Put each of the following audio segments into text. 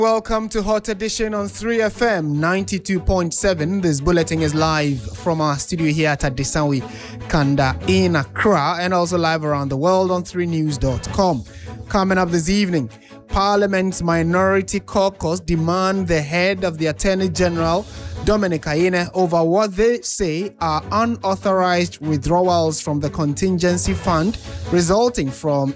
Welcome to Hot Edition on 3FM 92.7. This bulletin is live from our studio here at Adesanwi Kanda in Accra and also live around the world on 3news.com. Coming up this evening, Parliament's Minority Caucus demand the head of the Attorney General, Dominic Ayine, over what they say are unauthorized withdrawals from the contingency fund resulting from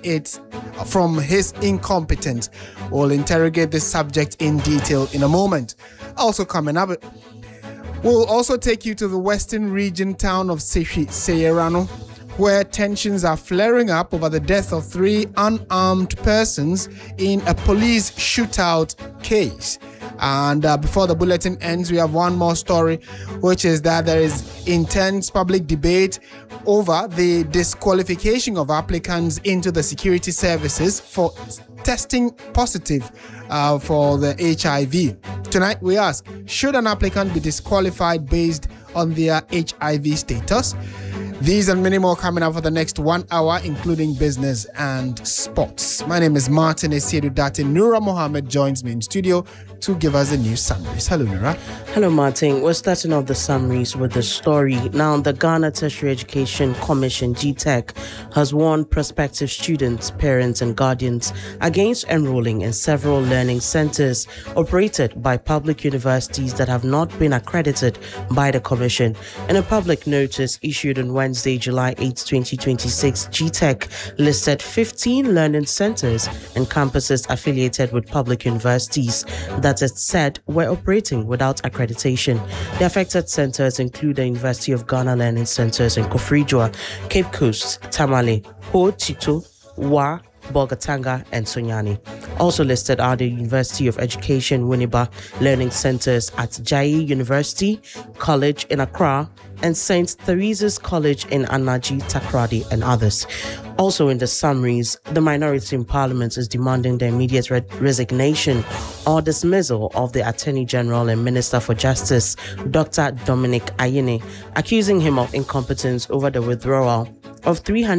his incompetence. We'll interrogate this subject in detail in a moment. Also coming up, we'll also take you to the western region town of Sayerano, where tensions are flaring up over the death of 3 unarmed persons in a police shootout case. And before the bulletin ends, we have one more story, which is that there is intense public debate over the disqualification of applicants into the security services for testing positive for the HIV. Tonight we ask, should an applicant be disqualified based on their HIV status? These and many more coming up for the next 1 hour, including business and sports. My name is Martin Esiedu Dati. Nura Mohammed joins me in studio to give us the news summaries. Hello, Nura. Hello, Martin. We're starting off the summaries with the story. Now, the Ghana Tertiary Education Commission, GTEC, has warned prospective students, parents, and guardians against enrolling in several learning centers operated by public universities that have not been accredited by the Commission. In a public notice issued on Wednesday, July 8, 2026, GTEC listed 15 learning centers and campuses affiliated with public universities that it said were operating without accreditation. The affected centers include the University of Ghana Learning Centers in Kofrijua, Cape Coast, Tamale, Ho Tito, Wa, Bolgatanga, and Sonyani. Also listed are the University of Education Winneba Learning Centers at Jai University College in Accra and St. Theresa's College in Anaji, Takrady, and others. Also in the summaries, the minority in Parliament is demanding the immediate resignation or dismissal of the Attorney General and Minister for Justice, Dr. Dominic Ayine, accusing him of incompetence over the withdrawal of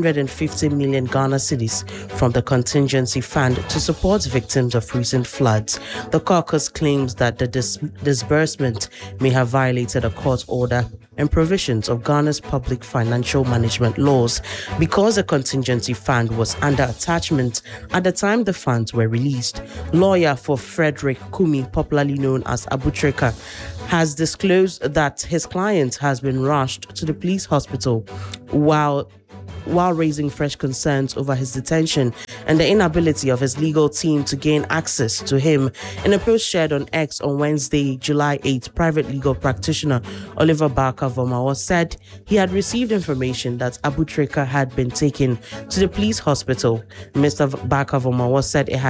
350 million Ghana cedis from the contingency fund to support victims of recent floods. The caucus claims that the disbursement may have violated a court order and provisions of Ghana's public financial management laws because the contingency fund was under attachment at the time the funds were released. Lawyer for Frederick Kumi, popularly known as Abu Treka, has disclosed that his client has been rushed to the police hospital while raising fresh concerns over his detention and the inability of his legal team to gain access to him. In a post shared on X on Wednesday, July 8, private legal practitioner Oliver Barker-Vomawa said he had received information that Abu Treka had been taken to the police hospital. Mr. Barker-Vomawa said it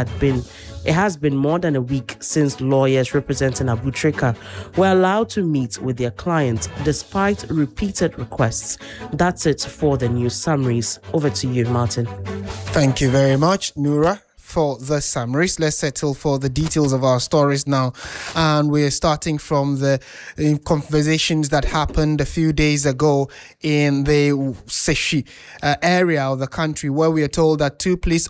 has been more than a week since lawyers representing Abu Treka were allowed to meet with their client despite repeated requests. That's it for the news summaries. Over to you, Martin. Thank you very much, Nura, for the summaries. Let's settle for the details of our stories now. And we're starting from the conversations that happened a few days ago in the Seshi area of the country, where we are told that two police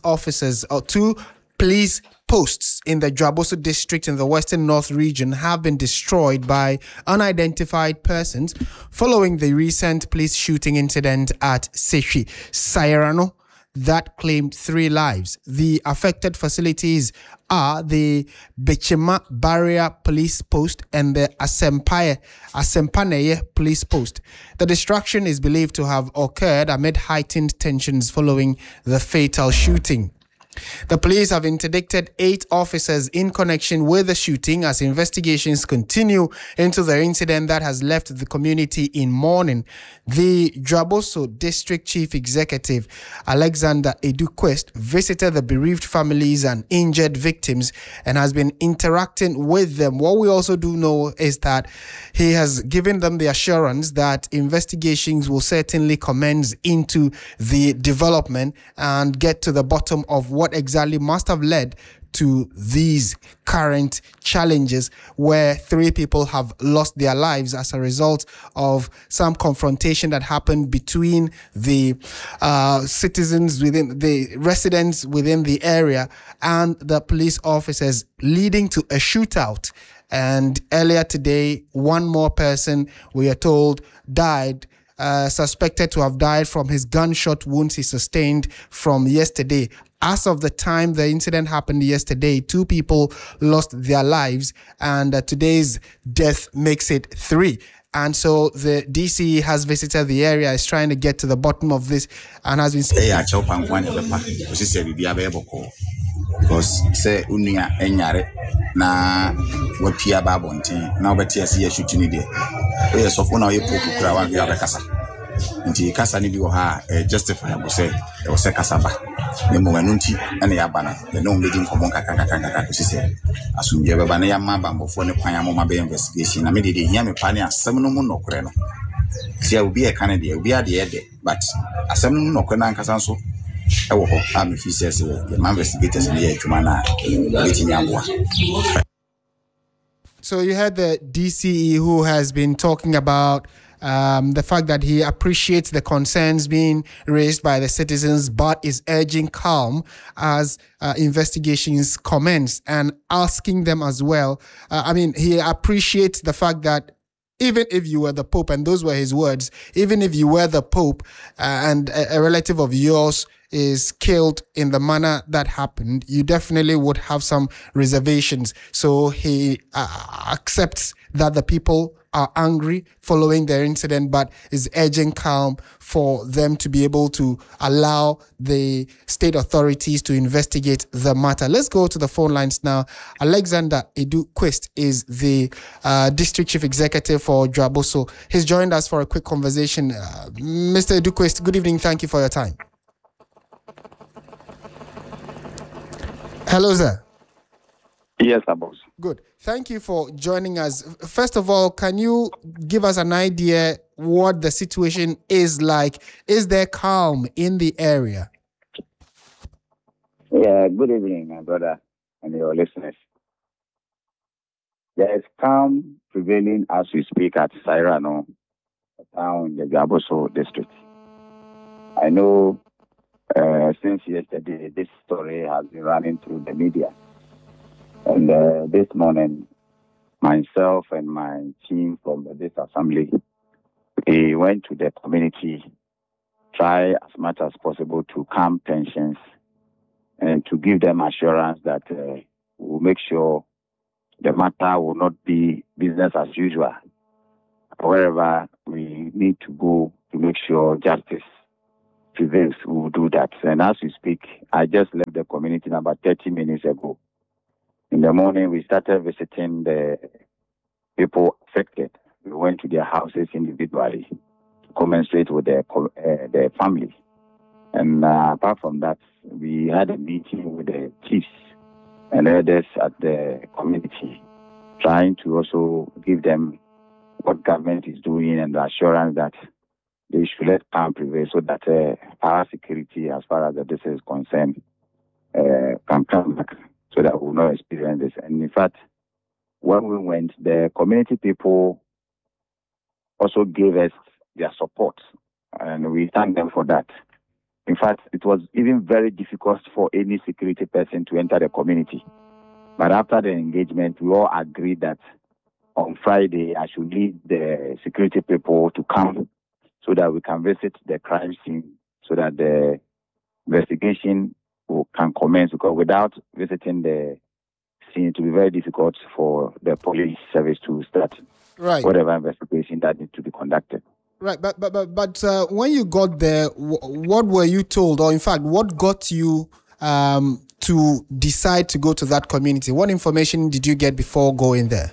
posts in the Dwaboso district in the Western North region have been destroyed by unidentified persons following the recent police shooting incident at Seshi, Sayerano, that claimed 3 lives. The affected facilities are the Bechema Barrier Police Post and the Asempaneye Police Post. The destruction is believed to have occurred amid heightened tensions following the fatal shooting. The police have interdicted 8 officers in connection with the shooting as investigations continue into the incident that has left the community in mourning. The Dwaboso District Chief Executive Alexander Eduquest visited the bereaved families and injured victims and has been interacting with them. What we also do know is that he has given them the assurance that investigations will certainly commence into the development and get to the bottom of what what exactly must have led to these current challenges where 3 people have lost their lives as a result of some confrontation that happened between the citizens within the residents within the area and the police officers, leading to a shootout. And earlier today, one more person, we are told, died, suspected to have died from his gunshot wounds he sustained from yesterday. As of the time the incident happened yesterday, 2 people lost their lives, and today's death makes it 3. And so the DCE has visited the area, is trying to get to the bottom of this, and has been speaking. Because say unia enyare na wapia babontin na obeti ase ya shooting dey we sofo na we poku kura wa bia be kasa nti kasa ni bi wo ha justifiable say e wo say kasa ba ne mo wanu nti na ya ba na the no medi nkomo kaka say asumye be ba na ya ma bambofo ne kwan amoma be investigation na me dey hia me pa ne asem no mu nokore no sia obi e kan dey obi ade e dey but asem no nokore na nkasa nso. So you heard the DCE who has been talking about the fact that he appreciates the concerns being raised by the citizens, but is urging calm as investigations commence, and asking them as well. He appreciates the fact that even if you were the Pope, and those were his words, even if you were the Pope and a relative of yours is killed in the manner that happened, you definitely would have some reservations. So he accepts that the people are angry following their incident, but is urging calm for them to be able to allow the state authorities to investigate the matter. Let's go to the phone lines now. Alexander Edu-Quist is the District Chief Executive for Dwaboso. He's joined us for a quick conversation. Mr. Edu-Quist, good evening. Thank you for your time. Hello, sir. Yes, boss. Good. Thank you for joining us. First of all, can you give us an idea what the situation is like? Is there calm in the area? Yeah, good evening, my brother and your listeners. There is calm prevailing as we speak at Sairano, a town in the Dwaboso district. I know since yesterday, this story has been running through the media. And this morning, myself and my team from this assembly, we went to the community, try as much as possible to calm tensions and to give them assurance that we'll make sure the matter will not be business as usual. Wherever we need to go to make sure justice prevails, we will do that. And as we speak, I just left the community about 30 minutes ago. In the morning, we started visiting the people affected. We went to their houses individually to commiserate with their family. And apart from that, we had a meeting with the chiefs and others at the community, trying to also give them what government is doing and the assurance that they should let calm prevail so that our security, as far as this is concerned, can come back so that we will not experience this. And in fact, when we went, the community people also gave us their support, and we thank them for that. In fact, it was even very difficult for any security person to enter the community. But after the engagement, we all agreed that on Friday, I should lead the security people to come so that we can visit the crime scene, so that the investigation can commence, because without visiting the scene, it will be very difficult for the police service to start whatever investigation that needs to be conducted. Right, but when you got there, what were you told, or in fact, what got you to decide to go to that community? What information did you get before going there?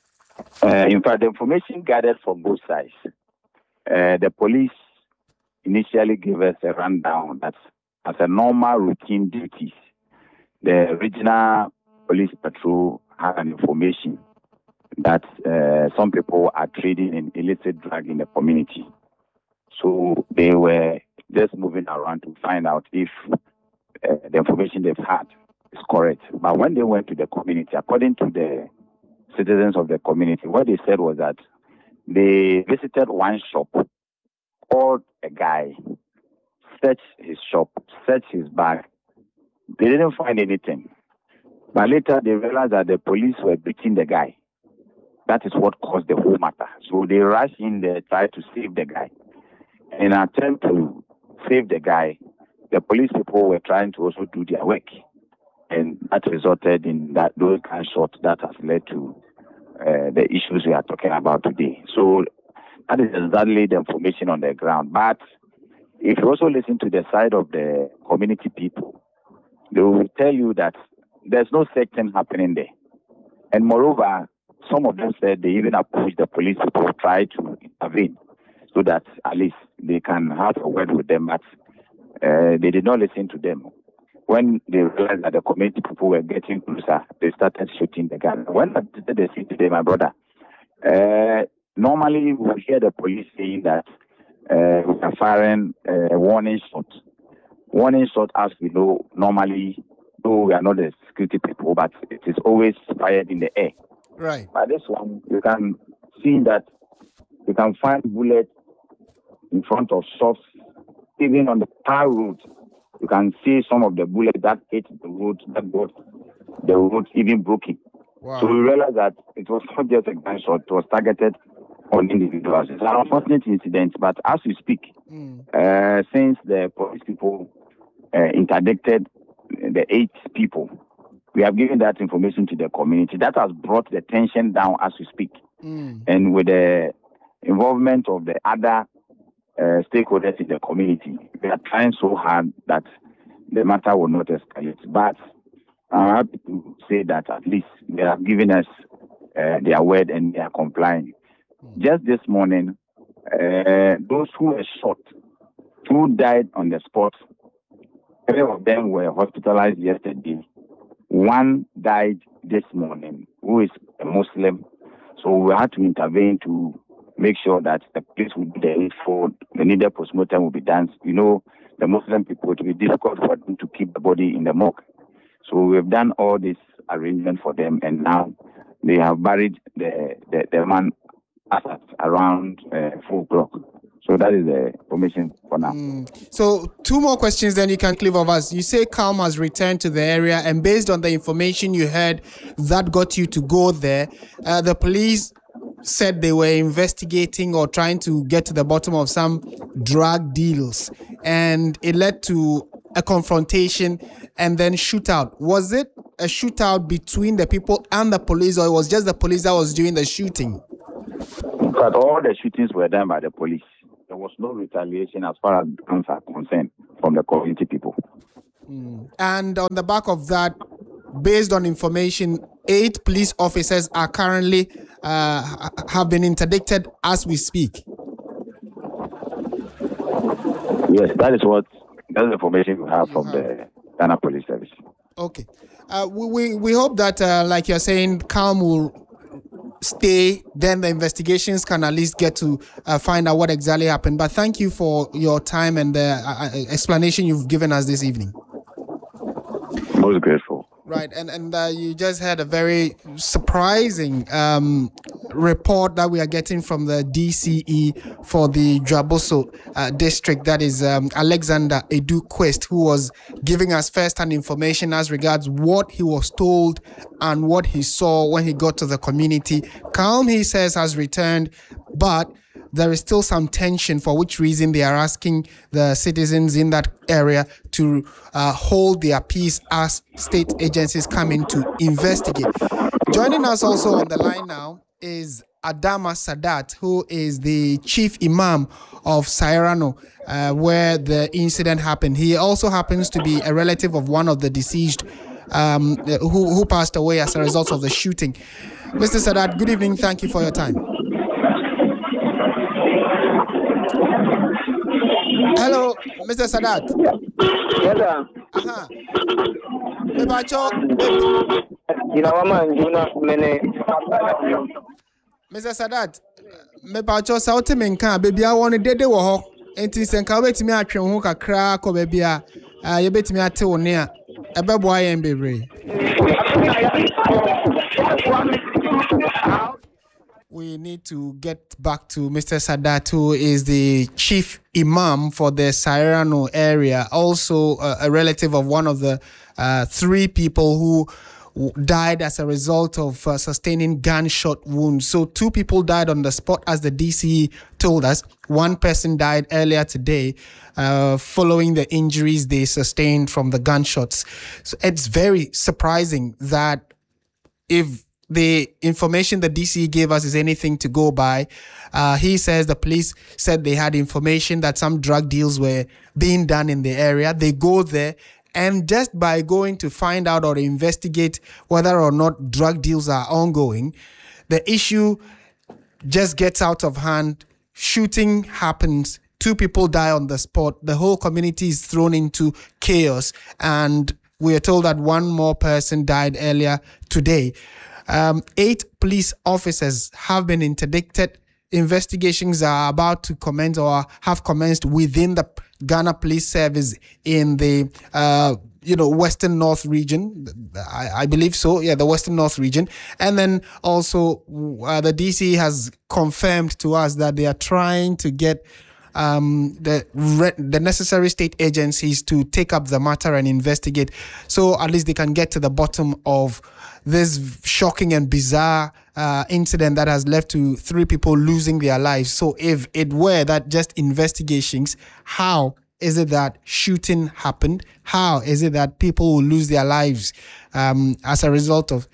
In fact, the information gathered from both sides. The police initially gave us a rundown that as a normal routine duties, the regional police patrol had an information that some people are trading in illicit drug in the community. So they were just moving around to find out if the information they've had is correct. But when they went to the community, according to the citizens of the community, what they said was that they visited one shop, called a guy, searched his shop, searched his bag. They didn't find anything. But later they realized that the police were beating the guy. That is what caused the whole matter. So they rushed in there, tried to save the guy. In an attempt to save the guy, the police people were trying to also do their work. And that resulted in those gunshots that has led to the issues we are talking about today. So that is exactly the information on the ground. But if you also listen to the side of the community people, they will tell you that there's no such thing happening there. And moreover, some of them said they even approached the police people to try to intervene so that at least they can have a word with them, but they did not listen to them. When they realized that the community people were getting closer, they started shooting the gun. When I did the scene today, my brother, normally we hear the police saying that we are firing warning shots. Warning shot, as we know, normally, though we are not the security people, but it is always fired in the air. Right. But this one, you can see that you can find bullets in front of shops, even on the tar road. You can see some of the bullets that hit the road, that got the road even broken. Wow. So we realized that it was not just a gunshot, it was targeted on individuals. It's an unfortunate incident, but as we speak, since the police people interdicted the 8 people, we have given that information to the community. That has brought the tension down as we speak. And with the involvement of the other stakeholders in the community, we are trying so hard that the matter will not escalate. But I'm happy to say that at least they have given us their word and they are complying. Just this morning, those who were shot, 2 died on the spot. 3 of them were hospitalized yesterday. 1 died this morning, who is a Muslim. So we had to intervene to make sure that the police will be there for the needed postmortem will be done. You know, the Muslim people, it will be difficult for them to keep the body in the morgue. So we've done all this arrangement for them, and now they have buried the man at around 4 o'clock. So that is the information for now. So 2 more questions, then you can clear of us. You say Calm has returned to the area, and based on the information you heard that got you to go there, the police said they were investigating or trying to get to the bottom of some drug deals, and it led to a confrontation and then shootout. Was it a shootout between the people and the police, or it was just the police that was doing the shooting? But all the shootings were done by the police. There was no retaliation as far as guns are concerned from the community people. And on the back of that, based on information, 8 police officers are currently have been interdicted as we speak. Yes, that's the information we have from the Ghana Police Service. Okay. We hope that, like you're saying, Calm will stay, then the investigations can at least get to find out what exactly happened. But thank you for your time and the explanation you've given us this evening. Most grateful. Right, and you just had a very surprising report that we are getting from the DCE for the Dwaboso district. That is Alexander Edu Quest, who was giving us first-hand information as regards what he was told and what he saw when he got to the community. Calm, he says, has returned, but there is still some tension, for which reason they are asking the citizens in that area to hold their peace as state agencies come in to investigate. Joining us also on the line now is Adama Sadat, who is the chief imam of Sairano, where the incident happened. He also happens to be a relative of one of the deceased who passed away as a result of the shooting. Mr. Sadat, good evening. Thank you for your time. Hello, Mr. Sadat. Yes, sir. Mr. Sadat, me pacho sauti menka baby I want dede wo ho enti senka wetimi atwe ho kakra ko baby a You bet me at Tonia. A baboy and baby. We need to get back to Mr. Sadat, who is the chief imam for the Sairano area, also a relative of one of the 3 people who died as a result of sustaining gunshot wounds. So 2 people died on the spot, as the DCE told us. 1 person died earlier today following the injuries they sustained from the gunshots. So it's very surprising that if the information the DCE gave us is anything to go by, he says the police said they had information that some drug deals were being done in the area. They go there, and just by going to find out or investigate whether or not drug deals are ongoing, the issue just gets out of hand. Shooting happens. 2 people die on the spot. The whole community is thrown into chaos, and we are told that 1 more person died earlier today. 8 police officers have been interdicted. Investigations are about to commence or have commenced within the Ghana Police Service in the Western North region. I believe so. Yeah, the Western North region. And then also the DC has confirmed to us that they are trying to get the necessary state agencies to take up the matter and investigate, so at least they can get to the bottom of this shocking and bizarre incident that has led to 3 people losing their lives. So if it were that just investigations, how is it that shooting happened? How is it that people will lose their lives as a result of,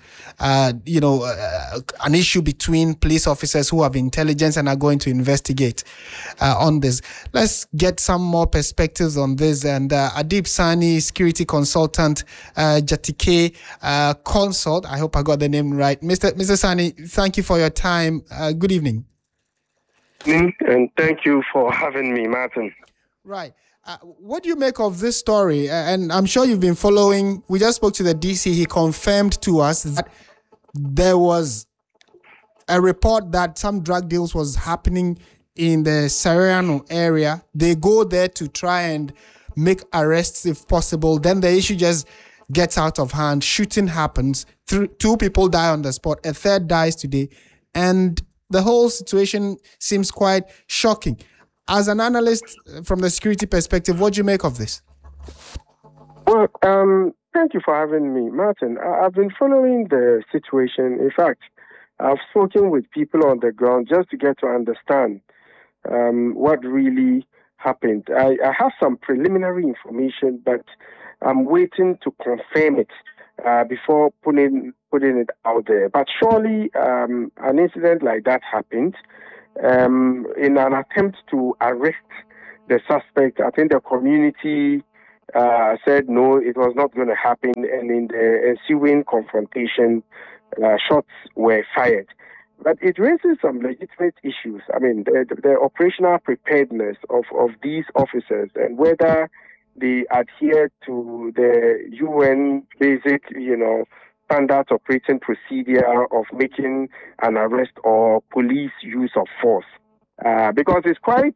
an issue between police officers who have intelligence and are going to investigate on this? Let's get some more perspectives on this. And Adib Sani, security consultant, Jatike consult. I hope I got the name right. Mr. Sani, thank you for your time. Good evening. And thank you for having me, Martin. Right. What do you make of this story? And I'm sure you've been following. We just spoke to the DC. He confirmed to us that there was a report that some drug deals was happening in the Sariano area. They go there to try and make arrests if possible. Then the issue just gets out of hand. Shooting happens. 2 people die on the spot. A 3rd dies today. And the whole situation seems quite shocking. As an analyst from the security perspective, what do you make of this? Well, thank you for having me, Martin. I've been following the situation. In fact, I've spoken with people on the ground just to get to understand what really happened. I have some preliminary information, but I'm waiting to confirm it before putting it out there. But surely an incident like that happened. In an attempt to arrest the suspect, I think the community said no, it was not going to happen, and in the ensuing confrontation, shots were fired. But it raises some legitimate issues. I mean, the operational preparedness of these officers and whether they adhere to the UN basic, standard operating procedure of making an arrest or police use of force. Because it's quite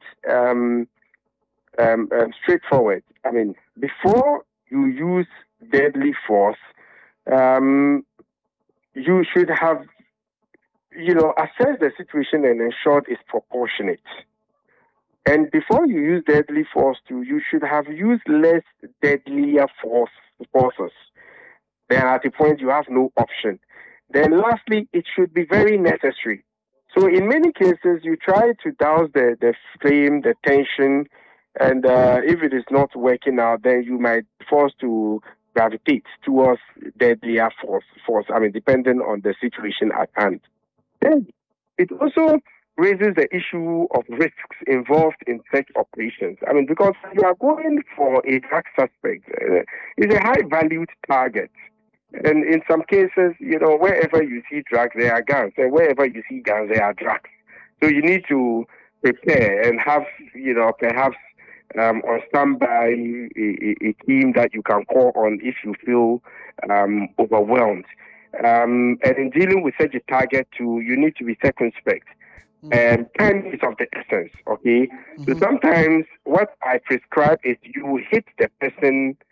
straightforward. I mean, before you use deadly force, you should have, assessed the situation and ensured it's proportionate. And before you use deadly force you should have used less deadlier forces. Then at a point you have no option. Then lastly, it should be very necessary. So in many cases, you try to douse the flame, the tension, and if it is not working out, then you might be forced to gravitate towards deadlier force. I mean, depending on the situation at hand. Then it also raises the issue of risks involved in such operations. I mean, because you are going for a drug suspect, it's a high-valued target. And in some cases, wherever you see drugs, there are guns. And wherever you see guns, there are drugs. So you need to prepare and have, perhaps on standby a team that you can call on if you feel overwhelmed. And in dealing with such a target, you need to be circumspect. And time is of the essence, okay? Mm-hmm. So sometimes what I prescribe is you hit the person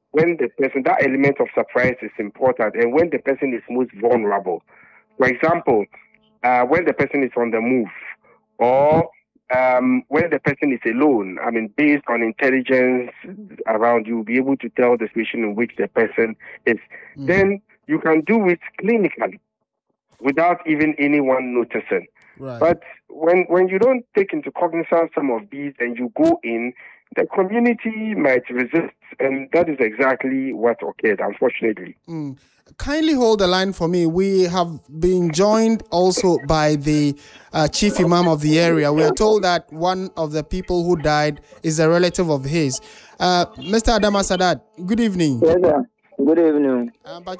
when the person, that element of surprise is important, and when the person is most vulnerable. For example, when the person is on the move, or when the person is alone, I mean, based on intelligence around you, be able to tell the situation in which the person is. Then you can do it clinically without even anyone noticing. Right. But when you don't take into cognizance some of these and you go in, the community might resist, and that is exactly what occurred, unfortunately. Kindly hold the line for me. We have been joined also by the chief imam of the area. We are told that one of the people who died is a relative of his. Mr. Adama Sadat, good evening. Yes, sir. Good evening.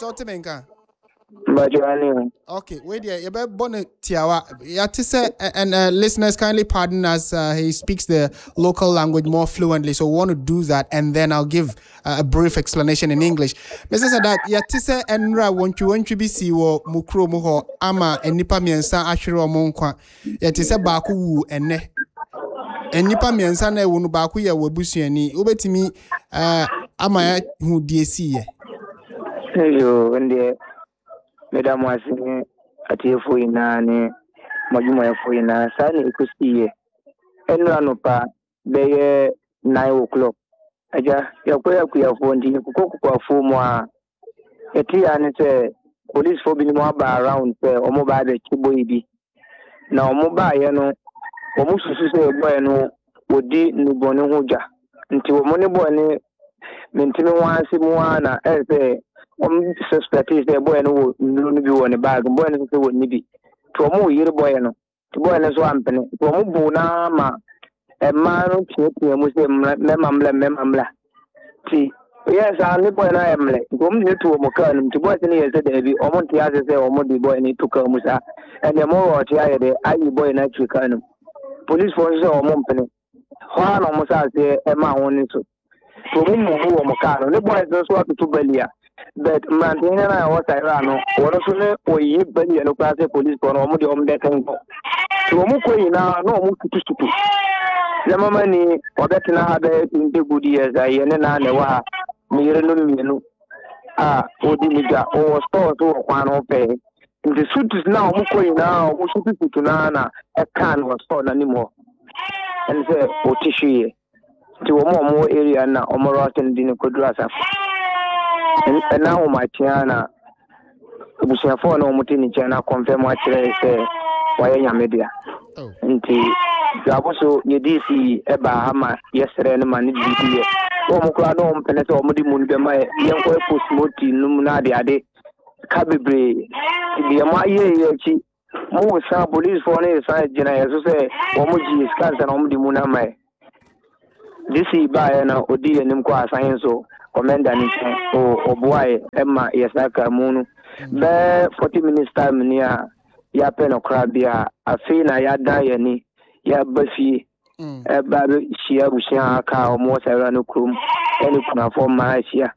Okay, wait there. You better bonnet tiawa. And listeners, kindly pardon us. He speaks the local language more fluently, so we want to do that, and then I'll give a brief explanation in English. Mr. Sadat, yatise enra wonchu bisi wo mukro muho ama enipa miensa ashiro monkwa. Yatise baku wu ene. Enipa miensa na ewu no baku ye webusuani. Obetimi ama ya hu diesi ye. Hello, and Madam was at your foina, Majuma foina, Sani Kusti, and Ranopa, they 9 o'clock. I just your prayer queer phone, Cocoa for more. A tea and it's police for being more around or mobile chiboibi. Now, mobile, almost to say, bueno, would be Nubono Hoja until money boy maintaining one Simoana as a suspect is the boy no be on the bag, boy and so would be to a more year boy no to boy and swamp to a bonama a man Muslim memamla. See, yes, I'll live when I am late. Go to a mocan to boys and years a day, or Montias or Modi boy need to come with her, and the more the I boy and actually can. Police forces or Mompany. Juan almost as the Emma on it. So we move on Mocano. The boys don't swap to Belia. But Mantina and I was Irano, or also or ye Belly and Class police for Omodi on that temple. To Mukoi now, no Mukutu. The Mamani, or that now had in the good years, I and Nawa, Mirano, Odimiga, or store to one pay. The suit is now Mukoi now, who should be to Nana, a can was stored anymore. And say, Otishi, to a more area now, or more often than Kodrasa. And now, my Tiana, we shall follow Mutini China confirm what I say, why media. And also, you did see Eba Hama yesterday and man, it's Omocrano, Peneto, Modimun, my young boy post moti, Numuna, the Ade, Cabibre, the Amaya, more some police for any side, General, say, Omoji is cancer on the Munamai. This is by an Odi and Nimqua Science Commander or boy, Emma, Yasaka Moon. There 40 minutes time near Yapen or Crabia, a fina Yadayani, Yabuffy, a baby, Shia, Bushan, car, or more Serrano Crum, any kuna for my Shia.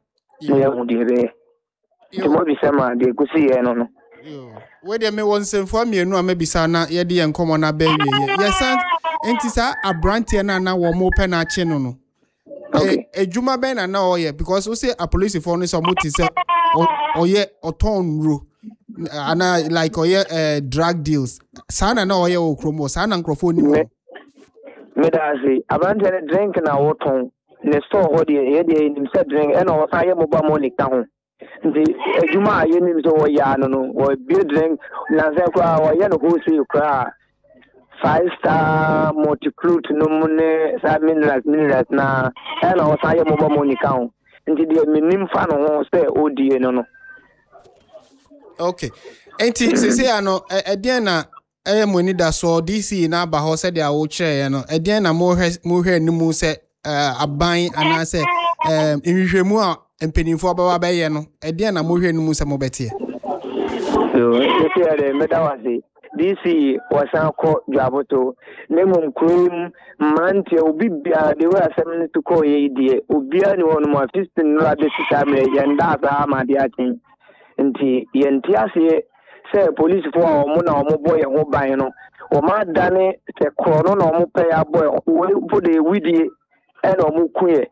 Tomorrow, summer, they could see no. Where they may want to inform you, no, maybe Sana, Yadi and Common Abbey. Yes, and Tisa, a brantiana now or more penachino. A Juma Ben and now, because we say a police phone is a motive or yet or tone rule. And I like or drug deals. Sana no or chromo, Sana and Crophone. Medasi, I want to drink in our tongue. Next door, what the himself drink and our fire mobile money town. The Juma Unims or Yano or building Nazakra or Yano who see you cry. 5-star multi-clute numune 7 minutes na and our fire mobile money count. Into the minimum fan or say, oh dear, no. Okay. And say, I know, Diana, I am when it does so DC in Abaho said they are all chair, and Diana more here, no say a buying and I say, in Remua. And penny for Baba Bayano, a dear Namuria Musa Mobeti. So, the Medawasi, DC was our court Jaboto, Lemon Cream, Mantia, Ubia, they were summoned to call ye, dear, Ubia, one more 15 rabbits family, and that's Amadiatin. And Yentiasi, say police for Mona or boy and Mobayano, or Mad Danny, say Corona or Mopaya boy, who put a widdy and or Muque.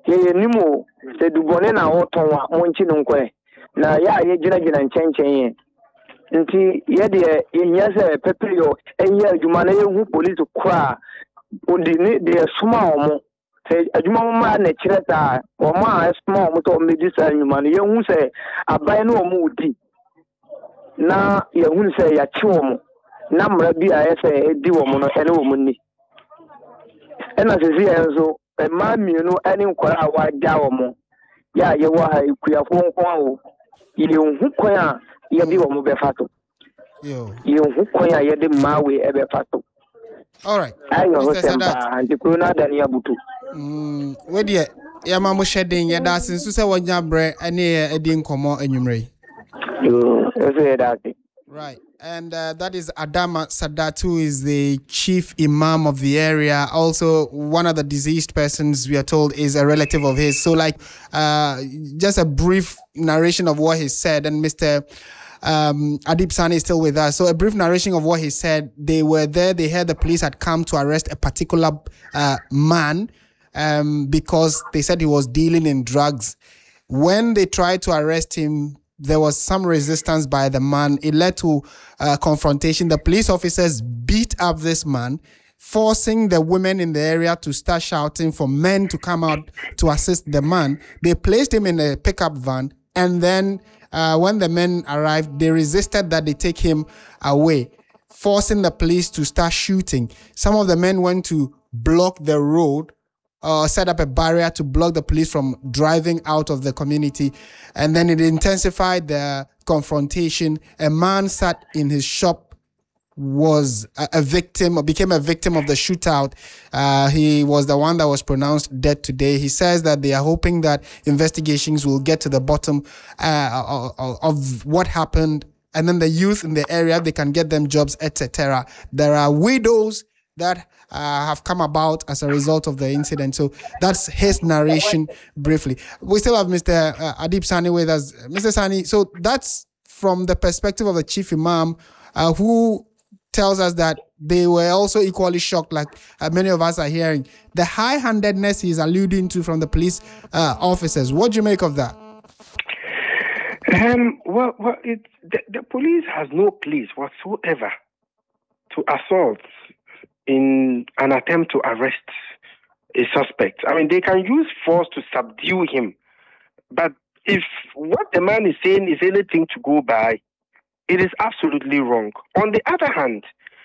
ye nimo se dubone na oton wa monchi no nkwe na ya ye gina nchenchen ye nti ye de nya se peprio enye adwuma na ye hu police kra odi ni de suma omo se adwuma ma na kireta o ma suma omo to medi sa adwuma no ye hu se aban no omo odi na ye hu se ya chi omo na mra bi a ye se edi omo no ene omo ni ena se zi enzo ma mienu ene nkwara a waja omo ya ye wa ha ikuafo nko awo ye hu kwan a ye bi omo be fato ye hu kwan a ye de mawe e be fato. All right. Mr. Sadat. Anti-corona Dania Butu. Where dear, Yamamu shedding, Yadas, and Susa Wajabre, and Edding Como and Yumre. Right. And that is Adama Sadat, who is the chief imam of the area. Also, one of the deceased persons, we are told, is a relative of his. So, just a brief narration of what he said. And Mr. Adib Sani is still with us. So a brief narration of what he said. They were there. They heard the police had come to arrest a particular man because they said he was dealing in drugs. When they tried to arrest him, there was some resistance by the man. It led to confrontation. The police officers beat up this man, forcing the women in the area to start shouting for men to come out to assist the man. They placed him in a pickup van, and then when the men arrived, they resisted that they take him away, forcing the police to start shooting. Some of the men went to block the road, set up a barrier to block the police from driving out of the community. And then it intensified the confrontation. A man sat in his shop, was a victim or became a victim of the shootout. He was the one that was pronounced dead today. He says that they are hoping that investigations will get to the bottom of what happened, and then the youth in the area, they can get them jobs, etc. There are widows that have come about as a result of the incident. So that's his narration briefly. We still have Mr. Adib Sani with us. Mr. Sani, so that's from the perspective of the chief imam, who tells us that they were also equally shocked, like many of us are hearing. The high-handedness he's alluding to from the police officers. What do you make of that? The police has no place whatsoever to assault in an attempt to arrest a suspect. I mean, they can use force to subdue him, but if what the man is saying is anything to go by, it is absolutely wrong. On the other hand,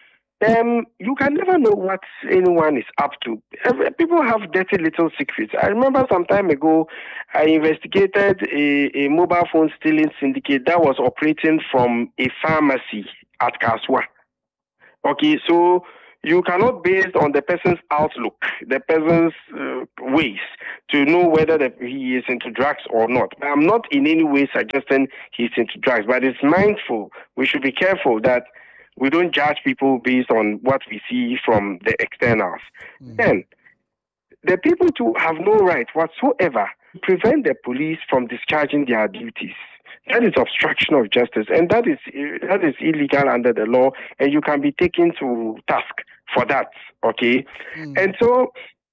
you can never know what anyone is up to. People have dirty little secrets. I remember some time ago, I investigated a mobile phone stealing syndicate that was operating from a pharmacy at Kaswa. Okay, so you cannot, based on the person's outlook, the person's ways, to know whether he is into drugs or not. I'm not in any way suggesting he's into drugs, but it's mindful. We should be careful that we don't judge people based on what we see from the externals. Then, the people too have no right whatsoever to prevent the police from discharging their duties. That is obstruction of justice, and that is illegal under the law, and you can be taken to task for that. Okay, and so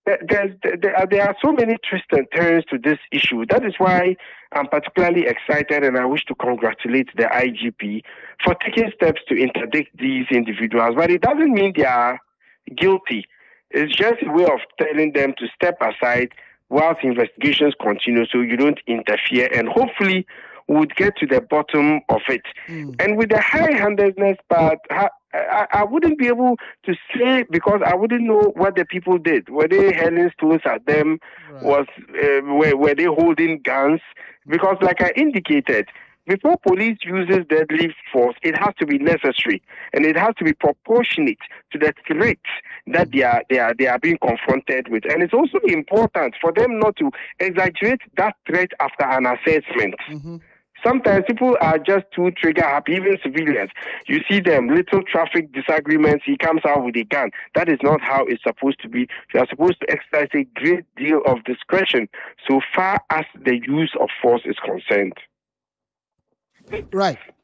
there are so many twists and turns to this issue. That is why I'm particularly excited, and I wish to congratulate the IGP for taking steps to interdict these individuals. But it doesn't mean they are guilty. It's just a way of telling them to step aside whilst investigations continue, so you don't interfere, and hopefully would get to the bottom of it. And with the high-handedness part, I wouldn't be able to say, because I wouldn't know what the people did. Were they hurling stones at them? Right. Were they holding guns? Because like I indicated, before police uses deadly force, it has to be necessary, and it has to be proportionate to the threat that they are being confronted with. And it's also important for them not to exaggerate that threat after an assessment. Sometimes people are just too trigger happy, even civilians. You see them, little traffic disagreements, he comes out with a gun. That is not how it's supposed to be. You are supposed to exercise a great deal of discretion so far as the use of force is concerned. Right.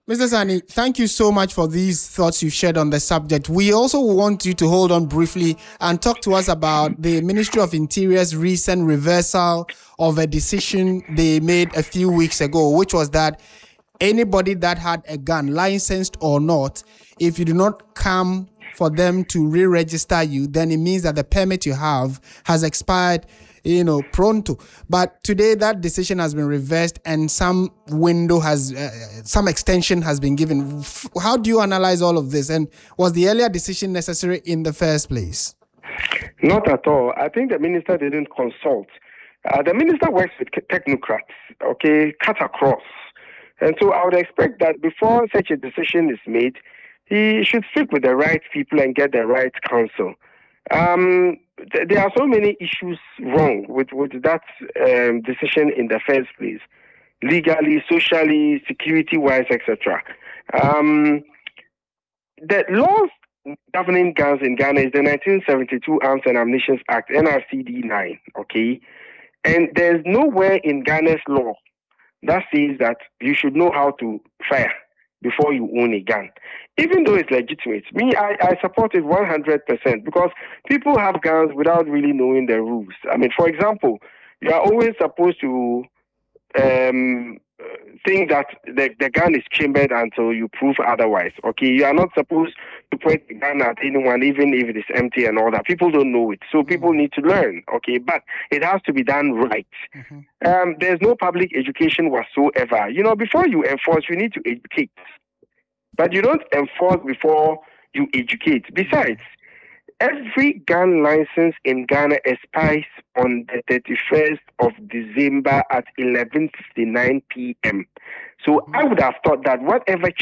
Mr. Sani, thank you so much for these thoughts you've shared on the subject. We also want you to hold on briefly and talk to us about the Ministry of Interior's recent reversal of a decision they made a few weeks ago, which was that anybody that had a gun, licensed or not, if you do not come for them to re-register you, then it means that the permit you have has expired, pronto. But today that decision has been reversed and some extension has been given. How do you analyze all of this? And was the earlier decision necessary in the first place? Not at all. I think the minister didn't consult. The minister works with technocrats, cut across. And so I would expect that before such a decision is made, he should speak with the right people and get the right counsel. There are so many issues wrong with that decision in the first place, legally, socially, security-wise, etc. The laws governing guns in Ghana is the 1972 Arms and Ammunition Act, NRCD 9, And there's nowhere in Ghana's law that says that you should know how to fire before you own a gun. Even though it's legitimate, I support it 100% because people have guns without really knowing the rules. I mean, for example, you are always supposed to think that the gun is chambered until you prove otherwise. You are not supposed to point the gun at anyone, even if it is empty and all that. People don't know it, so people need to learn. But it has to be done right. There's no public education whatsoever. Before you enforce, you need to educate, but you don't enforce before you educate. Besides, every gun license in Ghana expires on the 31st of December at 11:59 p.m. So I would have thought that whatever